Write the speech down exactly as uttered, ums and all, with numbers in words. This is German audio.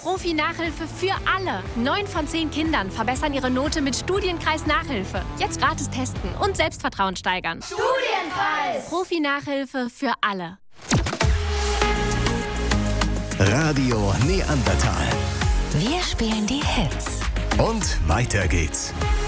Profi-Nachhilfe für alle. Neun von zehn Kindern verbessern ihre Note mit Studienkreis Nachhilfe. Jetzt gratis testen und Selbstvertrauen steigern. Studienkreis! Profi-Nachhilfe für alle. Radio Neandertal. Wir spielen die Hits. Und weiter geht's.